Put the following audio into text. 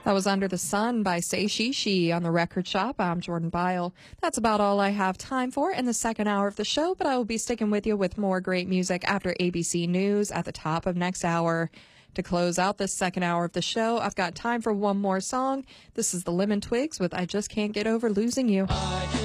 That was Under the Sun by Say She She on the Record Shop. I'm Jordan Byle. That's about all I have time for in the second hour of the show, but I will be sticking with you with more great music after ABC News at the top of next hour. To close out this second hour of the show, I've got time for one more song. This is the Lemon Twigs with I Just Can't Get Over Losing You.